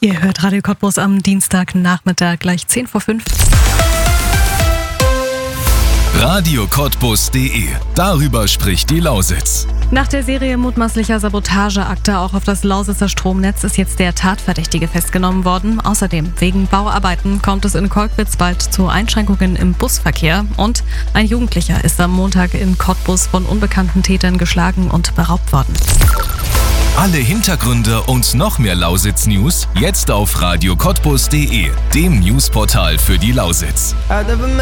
Ihr hört Radio Cottbus am Dienstagnachmittag, gleich 10 vor 5. RadioCottbus.de. Darüber spricht die Lausitz. Nach der Serie mutmaßlicher Sabotageakte auch auf das Lausitzer Stromnetz ist jetzt der Tatverdächtige festgenommen worden. Außerdem wegen Bauarbeiten kommt es in Kolkwitz bald zu Einschränkungen im Busverkehr. Und ein Jugendlicher ist am Montag in Cottbus von unbekannten Tätern geschlagen und beraubt worden. Alle Hintergründe und noch mehr Lausitz-News jetzt auf RadioCottbus.de, dem Newsportal für die Lausitz.